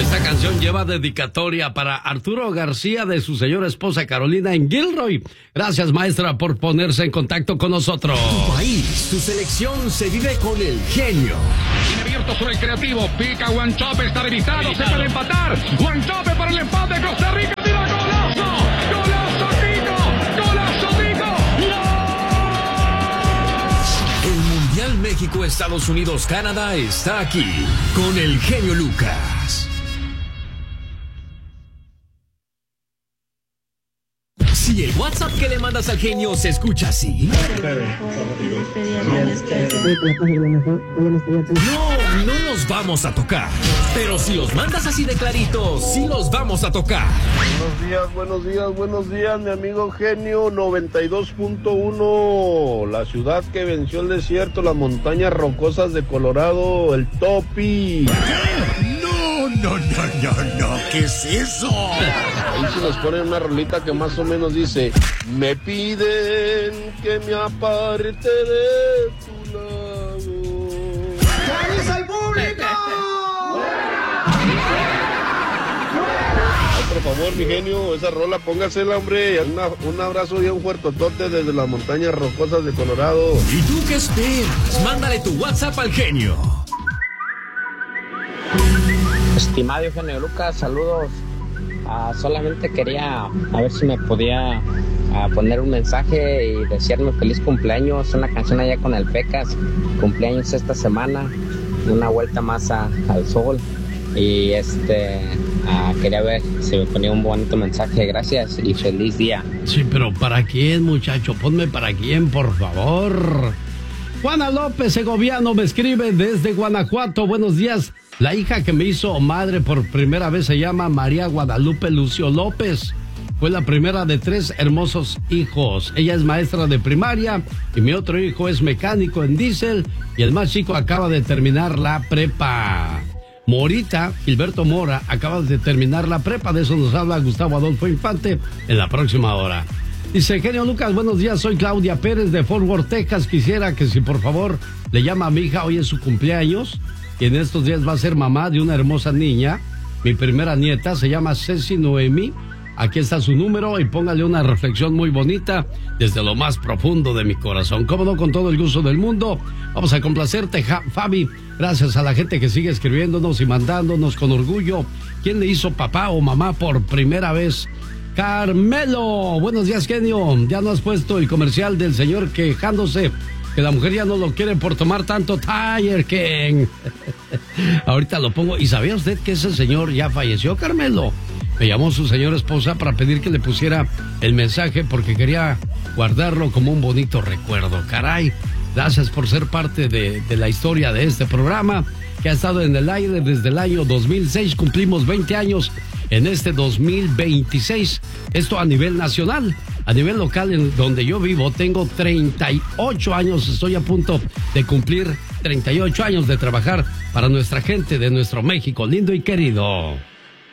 Esta canción lleva dedicatoria para Arturo García de su señora esposa Carolina en Gilroy. Gracias, maestra, por ponerse en contacto con nosotros. Tu país, tu selección se vive con el genio. Tiene abierto por el creativo. Pica Guanchope, está habilitado. Se puede empatar. Guanchope para el empate. Costa Rica tira golazo. Golazo, Tico. Golazo, Tico. El Mundial México-Estados Unidos-Canadá está aquí con el genio Lucas. Si el WhatsApp que le mandas al genio se escucha así. No los vamos a tocar. Pero si los mandas así de claritos, sí los vamos a tocar. Buenos días, mi amigo genio 92.1. La ciudad que venció el desierto, las montañas rocosas de Colorado, el Topi. No, ¿qué es eso? Ahí se nos pone una rolita que más o menos dice: me piden que me aparte de tu lado. ¡Feliz al público! Ay, por favor, mi genio, esa rola, póngasela, hombre. Un abrazo y un fuertotote desde las montañas rocosas de Colorado. ¿Y tú qué esperas? Mándale tu WhatsApp al genio. Estimado Eugenio Lucas, saludos. Solamente quería a ver si me podía poner un mensaje y desearme feliz cumpleaños. Una canción allá con el Pecas. Cumpleaños esta semana. Una vuelta más al sol. Y quería ver si me ponía un bonito mensaje. Gracias y feliz día. Sí, pero ¿para quién, muchacho? Ponme para quién, por favor. Juana López Segoviano me escribe desde Guanajuato. Buenos días. La hija que me hizo madre por primera vez se llama María Guadalupe Lucio López. Fue la primera de 3 hermosos hijos. Ella es maestra de primaria y mi otro hijo es mecánico en diésel y el más chico acaba de terminar la prepa. Morita, Gilberto Mora, acaba de terminar la prepa. De eso nos habla Gustavo Adolfo Infante en la próxima hora. Dice, genio Lucas, buenos días, soy Claudia Pérez de Fort Worth, Texas. Quisiera que si por favor le llama a mi hija, hoy es su cumpleaños y en estos días va a ser mamá de una hermosa niña. Mi primera nieta se llama Ceci Noemí. Aquí está su número y póngale una reflexión muy bonita desde lo más profundo de mi corazón. Cómo no, con todo el gusto del mundo. Vamos a complacerte, Fabi. Gracias a la gente que sigue escribiéndonos y mandándonos con orgullo. ¿Quién le hizo papá o mamá por primera vez? Carmelo, buenos días, genio. Ya no has puesto el comercial del señor quejándose que la mujer ya no lo quiere por tomar tanto Tiger King. Ahorita lo pongo. ¿Y sabía usted que ese señor ya falleció, Carmelo? Me llamó su señora esposa para pedir que le pusiera el mensaje porque quería guardarlo como un bonito recuerdo. Caray, gracias por ser parte de la historia de este programa que ha estado en el aire desde el año 2006. Cumplimos 20 años en este 2026. Esto a nivel nacional. A nivel local, en donde yo vivo, tengo 38 años. Estoy a punto de cumplir 38 años de trabajar para nuestra gente de nuestro México lindo y querido.